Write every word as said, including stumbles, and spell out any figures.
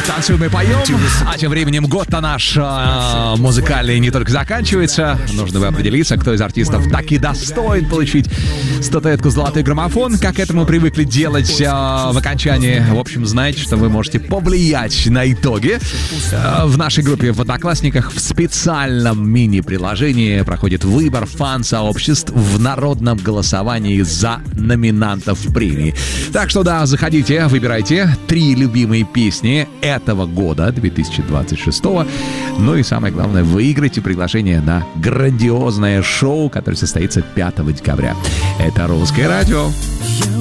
танцуем и поем. А тем временем год-то наш э, музыкальный не только заканчивается. Нужно бы определиться, кто из артистов так и достоин получить статуэтку «Золотой граммофон», как к этому привыкли делать э, в окончании. В общем, знаете, что вы можете повлиять на итоги. Э, в нашей группе в Одноклассниках в специальном мини-приложении проходит выбор фан-сообществ в народном голосовании за номинантов премии. Так что да, заходите, выбирайте три любимые песни этого года, две тысячи двадцать шестого. Ну и самое главное, выиграйте приглашение на грандиозное шоу, которое состоится пятого декабря. Это «Русское радио».